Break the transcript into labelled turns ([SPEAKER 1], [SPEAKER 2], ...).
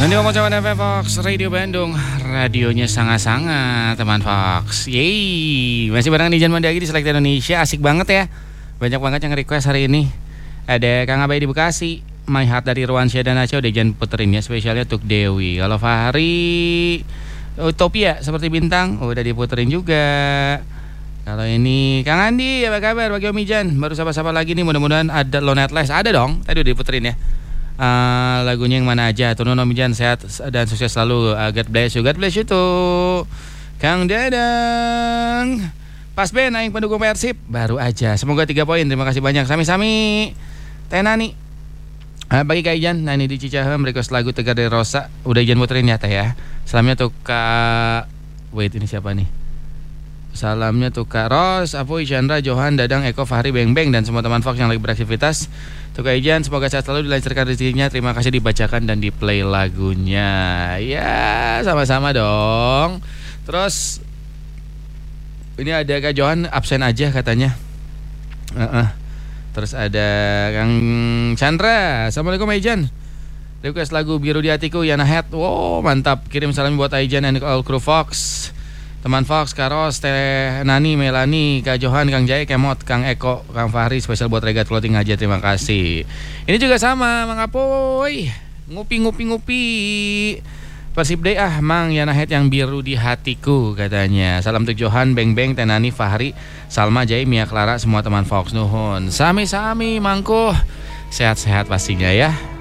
[SPEAKER 1] Nanti ngomong sama FM Fox Radio Bandung, radionya sangat-sangat teman Fox. Yeay, masih bareng Dijan Mandagi di Select Indonesia, asik banget ya. Banyak banget yang request hari ini. Ada Kang Abai di Bekasi, My Heart dari Ruansyah dan Aca udah Jan puterin ya, spesialnya untuk Dewi. Kalau Fahri Utopia seperti bintang udah diputerin juga. Kalau ini Kang Andi, apa kabar bagi Om Ijan? Baru sapa-sapa lagi nih, mudah-mudahan ada Lonetless. Ada dong, tadi udah diputerin ya. Lagunya yang mana aja. Turun Om Ijan, sehat dan sukses selalu. God bless you, God bless you tuh Kang Dadang. Pas Ben, aing pendukung Persib baru aja. Semoga 3 poin, terima kasih banyak. Sami-sami Tenani. Bagi Kak Ijan, nah ini di Cicahem request lagu Tegar dari Rosa. Udah Ijan muterin ya teh ya. Salamnya tuh Kak, wait ini siapa nih? Salamnya tuh Kak Ros, Apoy, Chandra, Johan, Dadang, Eko, Fahri, Beng Beng dan semua teman Fox yang lagi beraktivitas. Tuh Kak Ijan, semoga sehat selalu, dilancarkan rezekinya. Terima kasih dibacakan dan di play lagunya. Ya, sama-sama dong. Terus ini ada Kak Johan absen aja katanya. Terus ada Kang Chandra. Assalamualaikum Ijan. Request lagu Biru di Hatiku Yana Head. Wow, mantap. Kirim salam buat Ijan and all crew Fox. Teman Fox, Karos, Teh Nani, Melani, Kak Johan, Kang Jaya, Kemot, Kang Eko, Kang Fahri, spesial buat Regat Clothing aja, terima kasih. Ini juga sama, Mang Apoy, ngupi. Persib Day Mang Yana Head yang biru di hatiku katanya. Salam untuk Johan, Beng Beng, Teh Nani, Fahri, Salma, Jaya, Mia, Clara, semua teman Fox nuhun. Sami-sami, mangkuh, sehat-sehat pastinya ya.